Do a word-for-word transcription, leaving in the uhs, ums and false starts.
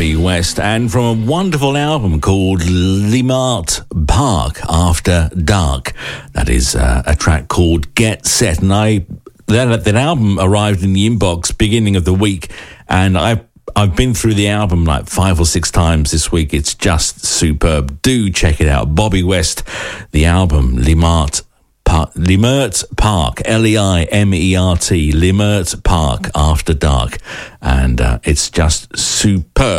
Bobby West, and from a wonderful album called Limart Park After Dark. That is uh, a track called Get Set, and I that, that album arrived in the inbox beginning of the week, and I've I've been through the album like five or six times this week. It's just superb. Do check it out. Bobby West, the album Limart Park, Limert Park, L E I M E R T, Limert Park After Dark, and uh, it's just superb.